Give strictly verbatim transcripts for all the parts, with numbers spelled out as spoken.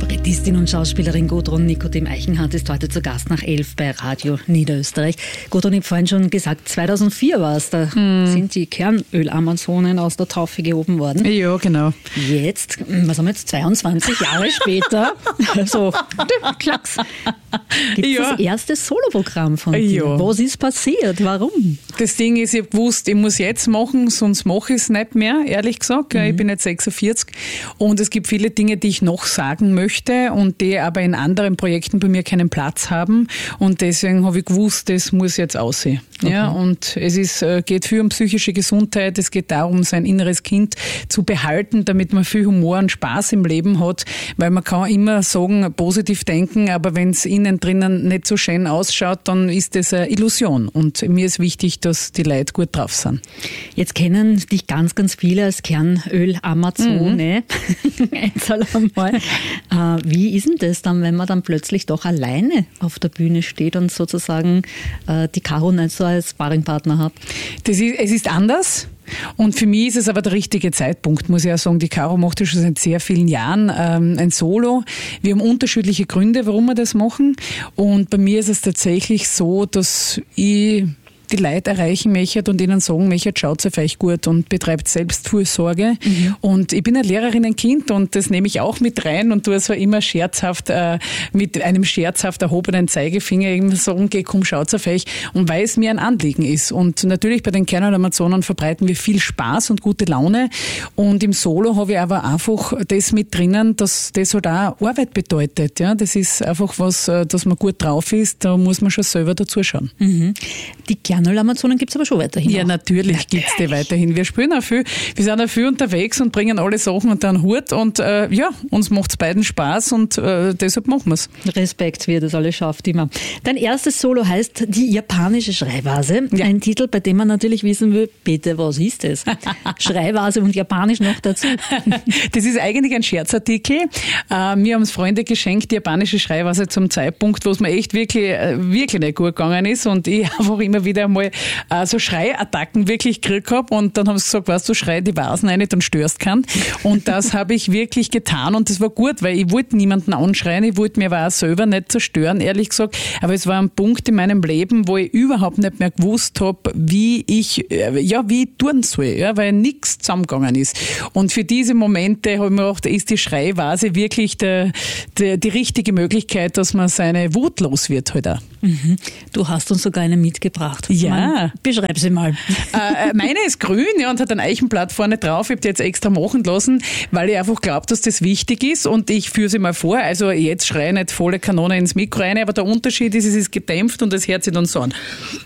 Kabarettistin und Schauspielerin Gudrun Nikodem Eichenhardt ist heute zu Gast nach elf bei Radio Niederösterreich. Gudrun, ich habe vorhin schon gesagt, zweitausendvier war es, da mm. sind die Kernöl-Amazonen aus der Taufe gehoben worden. Ja, genau. Jetzt, was haben wir jetzt, zweiundzwanzig Jahre später, so, klacks, gibt es ja. das erste Soloprogramm von dir. Ja. Was ist passiert? Warum? Das Ding ist, ich habe gewusst, ich muss jetzt machen, sonst mache ich es nicht mehr, ehrlich gesagt. Mhm. Ich bin jetzt sechsundvierzig und es gibt viele Dinge, die ich noch sagen möchte und die aber in anderen Projekten bei mir keinen Platz haben. Und deswegen habe ich gewusst, das muss jetzt aussehen. Okay. Ja, und es ist, geht viel um psychische Gesundheit, es geht darum, sein inneres Kind zu behalten, damit man viel Humor und Spaß im Leben hat, weil man kann immer sagen, positiv denken, aber wenn es innen drinnen nicht so schön ausschaut, dann ist das eine Illusion. Und mir ist wichtig, dass die Leute gut drauf sind. Jetzt kennen dich ganz, ganz viele als Kernöl-Amazone. Mhm. Einzahl einmal. Äh, wie ist denn das dann, wenn man dann plötzlich doch alleine auf der Bühne steht und sozusagen äh, die Caro nicht so als Sparringpartner hat? Das ist, es ist anders. Und für mich ist es aber der richtige Zeitpunkt, muss ich auch sagen. Die Caro macht ja schon seit sehr vielen Jahren ähm, ein Solo. Wir haben unterschiedliche Gründe, warum wir das machen. Und bei mir ist es tatsächlich so, dass ich die Leute erreichen möchte und ihnen sagen möchte, schaut auf euch gut und betreibt Selbstfürsorge. Mhm. Und ich bin ein Lehrerinnenkind und das nehme ich auch mit rein und tue so immer scherzhaft, äh, mit einem scherzhaft erhobenen Zeigefinger eben sagen, geh, komm, schaut auf euch. Und weil es mir ein Anliegen ist. Und natürlich bei den Kernöl-Amazonen verbreiten wir viel Spaß und gute Laune. Und im Solo habe ich aber einfach das mit drinnen, dass das halt auch Arbeit bedeutet. Ja, das ist einfach was, dass man gut drauf ist, da muss man schon selber dazu schauen. Mhm. Die Kernöl-Amazonen gibt es aber schon weiterhin. Ja, auch. natürlich, natürlich. gibt es die weiterhin. Wir spielen auch viel, wir sind auch viel unterwegs und bringen alle Sachen unter den Hut und äh, ja, uns macht es beiden Spaß und äh, deshalb machen wir es. Respekt, wie ihr das alles schafft immer. Dein erstes Solo heißt Die japanische Schreibvase. Ja. Ein Titel, bei dem man natürlich wissen will, bitte, was ist das? Schreibvase und Japanisch noch dazu. Das ist eigentlich ein Scherzartikel. Äh, mir haben es Freunde geschenkt, die japanische Schreibvase zum Zeitpunkt, wo es mir echt wirklich, äh, wirklich nicht gut gegangen ist und ich einfach immer wieder mal äh, so Schreiattacken wirklich gekriegt habe und dann haben sie gesagt, weißt du, schrei die Vasen rein, dann störst keinen. Und das habe ich wirklich getan und das war gut, weil ich wollte niemanden anschreien, ich wollte mir aber auch selber nicht zerstören, ehrlich gesagt. Aber es war ein Punkt in meinem Leben, wo ich überhaupt nicht mehr gewusst habe, wie ich, äh, ja, wie ich tun soll, ja, weil nichts zusammengegangen ist. Und für diese Momente habe ich mir gedacht, ist die Schreivase wirklich der, der, die richtige Möglichkeit, dass man seine Wut los wird halt auch. Mhm. Du hast uns sogar eine mitgebracht. Ja. Man, beschreib sie mal. Äh, meine ist grün, ja, und hat ein Eichenblatt vorne drauf. Ich habe die jetzt extra machen lassen, weil ich einfach glaube, dass das wichtig ist und ich führe sie mal vor. Also jetzt schreie ich nicht volle Kanone ins Mikro rein, aber der Unterschied ist, es ist gedämpft und es hört sich dann so an.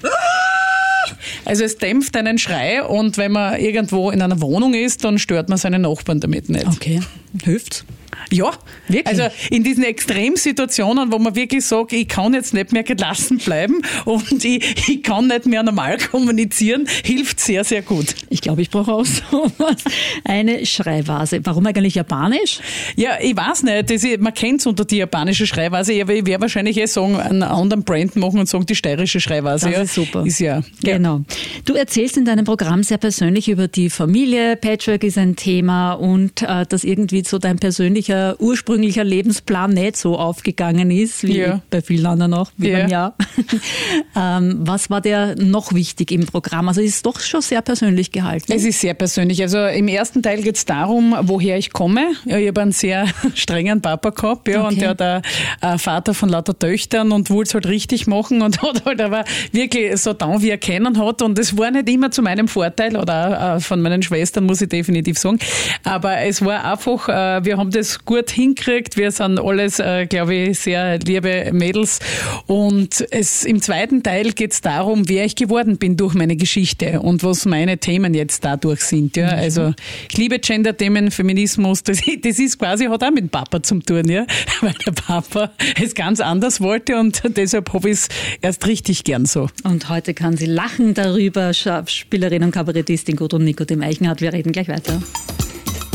Also es dämpft einen Schrei und wenn man irgendwo in einer Wohnung ist, dann stört man seine Nachbarn damit nicht. Okay, hilft's? Ja, wirklich? Also in diesen Extremsituationen, wo man wirklich sagt, ich kann jetzt nicht mehr gelassen bleiben und ich, ich kann nicht mehr normal kommunizieren, hilft sehr, sehr gut. Ich glaube, ich brauche auch sowas. Eine Schreivase. Warum eigentlich Japanisch? Ja, ich weiß nicht. Das ist, man kennt es unter die japanische Schreivase, aber ich werde wahrscheinlich eh sagen, einen anderen Brand machen und sagen, die steirische Schreivase. Das ja, ist super. Ist ja, genau. Ja. Du erzählst in deinem Programm sehr persönlich über die Familie. Patchwork ist ein Thema und äh, dass irgendwie so dein persönlicher ursprünglicher Lebensplan nicht so aufgegangen ist, wie ja. bei vielen anderen auch, wie ja. beim Jahr. ähm, was war dir noch wichtig im Programm? Also es ist doch schon sehr persönlich gehalten. Es ist sehr persönlich. Also im ersten Teil geht es darum, woher ich komme. Ja, ich habe einen sehr strengen Papa gehabt, ja, okay. Und der hat ein Vater von lauter Töchtern und wollte es halt richtig machen und hat halt aber wirklich so da, wie er kennen hat. Und es war nicht immer zu meinem Vorteil oder auch von meinen Schwestern, muss ich definitiv sagen. Aber es war einfach, wir haben das gut hinkriegt. Wir sind alles, äh, glaube ich, sehr liebe Mädels. Und es, im zweiten Teil geht es darum, wer ich geworden bin durch meine Geschichte und was meine Themen jetzt dadurch sind. Ja? Also ich liebe Gender-Themen, Feminismus. Das, das ist quasi, hat auch mit Papa zu tun, ja? Weil der Papa es ganz anders wollte und deshalb habe ich es erst richtig gern so. Und heute kann sie lachen darüber. Schauspielerin und Kabarettistin Gudrun Nikodem Eichenhardt. Wir reden gleich weiter.